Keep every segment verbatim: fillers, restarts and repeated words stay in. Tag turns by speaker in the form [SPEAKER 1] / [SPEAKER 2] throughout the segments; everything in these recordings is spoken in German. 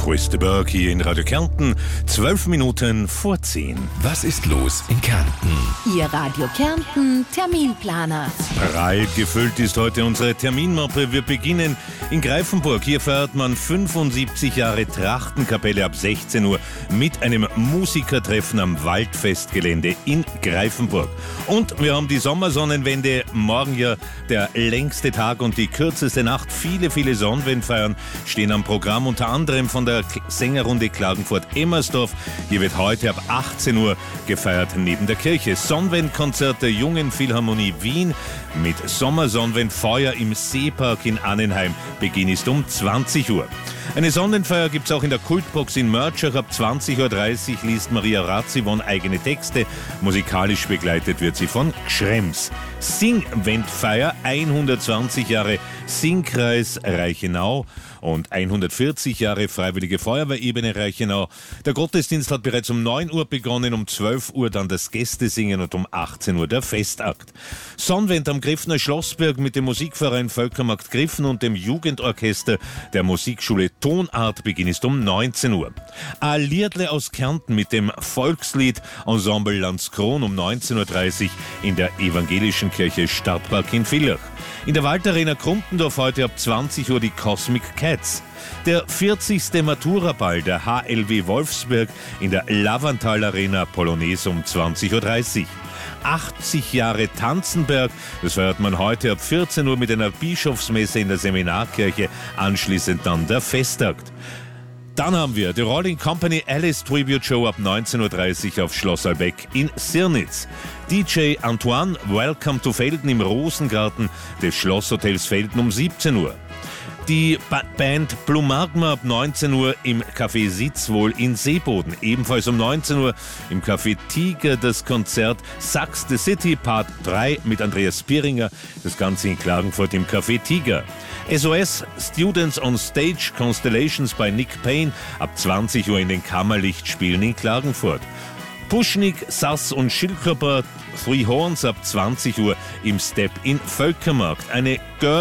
[SPEAKER 1] Chris de Burgh hier in Radio Kärnten, zwölf Minuten vor zehn.
[SPEAKER 2] Was ist los in Kärnten?
[SPEAKER 3] Ihr Radio Kärnten Terminplaner.
[SPEAKER 1] Prall gefüllt ist heute unsere Terminmappe. Wir beginnen in Greifenburg. Hier feiert man fünfundsiebzig Jahre Trachtenkapelle ab sechzehn Uhr mit einem Musikertreffen am Waldfestgelände in Greifenburg. Und wir haben die Sommersonnenwende. Morgen ja der längste Tag und die kürzeste Nacht. Viele, viele Sonnenwendfeiern stehen am Programm, unter anderem von der Sängerrunde Klagenfurt-Emmersdorf. Hier wird heute ab achtzehn Uhr gefeiert neben der Kirche. Sonnenwendkonzert der Jungen Philharmonie Wien mit Sommersonnenwendfeuer im Seepark in Annenheim. Beginn ist um zwanzig Uhr. Eine Sonnenfeier gibt es auch in der Kultbox in Mörtschach. Ab zwanzig Uhr dreißig liest Maria Ratzivon eigene Texte. Musikalisch begleitet wird sie von Schrems. Singwendfeier, hundertzwanzig Jahre Singkreis Reichenau und hundertvierzig Jahre Freiwillige Feuerwehrebene Reichenau. Der Gottesdienst hat bereits um neun Uhr begonnen, um zwölf Uhr dann das Gästesingen und um achtzehn Uhr der Festakt. Sonnenwend am Griffner Schlossberg mit dem Musikverein Völkermarkt Griffen und dem Jugendorchester der Musikschule Tonart. Beginn ist um neunzehn Uhr. A Liedle aus Kärnten mit dem Volkslied Ensemble Landskron um neunzehn Uhr dreißig in der evangelischen Kirche Stadtpark in Villach. In der Waldarena Krumpendorf heute ab zwanzig Uhr die Cosmic Cats. Der vierzigste Matura-Ball der H L W Wolfsberg in der Lavantal Arena, Polonaise um zwanzig Uhr dreißig. achtzig Jahre Tanzenberg, das feiert man heute ab vierzehn Uhr mit einer Bischofsmesse in der Seminarkirche, anschließend dann der Festakt. Dann haben wir die Rolling Company Alice Tribute Show ab neunzehn Uhr dreißig auf Schloss Albeck in Sirnitz. D J Antoine, Welcome to Felden im Rosengarten des Schlosshotels Felden um siebzehn Uhr. Die ba- Band Blue Magma ab neunzehn Uhr im Café Sitzwohl in Seeboden. Ebenfalls um neunzehn Uhr im Café Tiger das Konzert Sax the City Part drei mit Andreas Pieringer. Das Ganze in Klagenfurt im Café Tiger. S O S Students on Stage Constellations bei Nick Payne ab zwanzig Uhr in den Kammerlichtspielen in Klagenfurt. Puschnik, Sass und Schildkörper Three Horns ab zwanzig Uhr im Step in Völkermarkt. Eine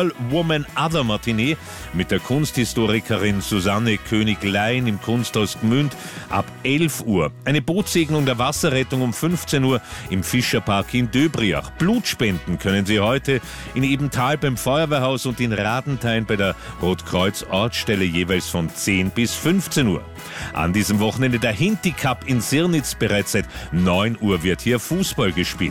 [SPEAKER 1] Girl-Woman-Other-Matinee mit der Kunsthistorikerin Susanne König-Lein im Kunsthaus Gmünd ab elf Uhr. Eine Bootsegnung der Wasserrettung um fünfzehn Uhr im Fischerpark in Döbriach. Blutspenden können Sie heute in Ebenthal beim Feuerwehrhaus und in Radenthein bei der Rotkreuz-Ortsstelle jeweils von zehn bis fünfzehn Uhr. An diesem Wochenende der Hinti Cup in Sirnitz. Bereits seit neun Uhr wird hier Fußball gespielt.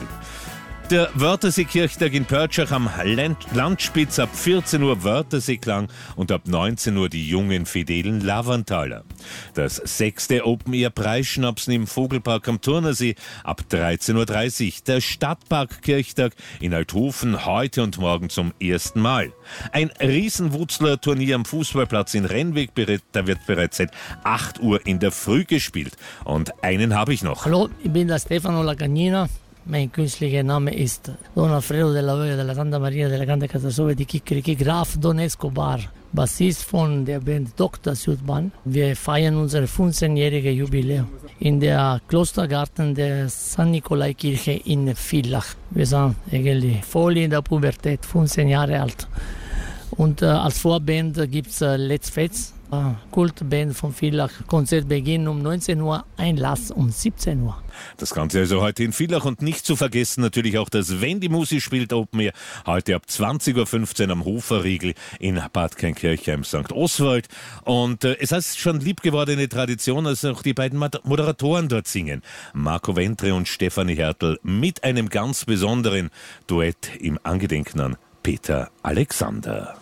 [SPEAKER 1] Der Wörthersee-Kirchtag in Pörtschach am Landspitz ab vierzehn Uhr Wörthersee-Klang und ab neunzehn Uhr die jungen fidelen Lavantaler. Das sechste Open-Air-Preisschnapsen im Vogelpark am Turnersee ab dreizehn Uhr dreißig. Der Stadtpark-Kirchtag in Althofen heute und morgen zum ersten Mal. Ein Riesenwutzler-Turnier am Fußballplatz in Rennweg, da wird bereits seit acht Uhr in der Früh gespielt. Und einen habe ich noch.
[SPEAKER 4] Hallo, ich bin der Stefano Lacagnina. Mein künstlicher Name ist Don Alfredo de la Vega de la Santa Maria de la Grande Catastrophe di Kikiriki, Graf Don Escobar, Bassist von der Band Doktor Südbahn. Wir feiern unser fünfzehnjähriges Jubiläum in der Klostergarten der Sankt Nikolai-Kirche in Villach. Wir sind eigentlich voll in der Pubertät, fünfzehn Jahre alt. Und äh, als Vorband gibt es äh, Let's Fets, äh, Kultband von Villach. Konzertbeginn um neunzehn Uhr, Einlass um siebzehn Uhr.
[SPEAKER 1] Das Ganze also heute in Villach und nicht zu vergessen natürlich auch das Wendy Musi spielt Open Air heute ab zwanzig Uhr fünfzehn am Hoferriegel in Bad Kleinkirchheim Sankt Oswald. Und äh, es ist schon liebgewordene Tradition, dass auch die beiden Moderatoren dort singen. Marco Ventre und Stefanie Hertel mit einem ganz besonderen Duett im Angedenken an Peter Alexander.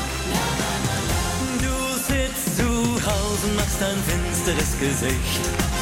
[SPEAKER 5] Du sitzt zu Hause, machst ein finsteres Gesicht.